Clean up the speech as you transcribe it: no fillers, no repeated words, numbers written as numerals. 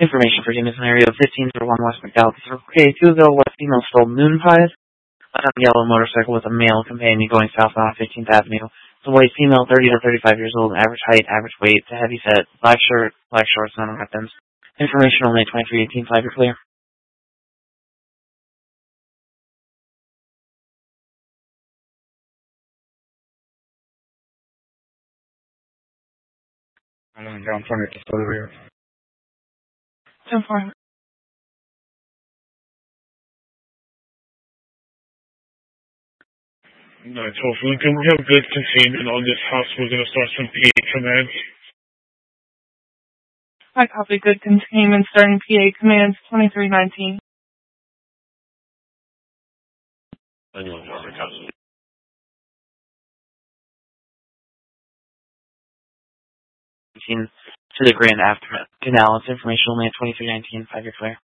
Information for units in area of 1501 West McDowell, K2 West female stole moon pies. A yellow motorcycle with a male companion going southbound 15th Avenue. The white female, 30 to 35 years old, average height, average weight, to heavy set, black shirt, black shorts, none weapons. Information only 2318, 5, you're clear. I'm in California to start here. 10-4. No, it's hopefully can we have good containment on this house? We're going to start some PA commands. I copy good containment starting PA commands 2319. Anyone on the council? To the Grand After Canal. It's information only at 2319, 5, you're clear.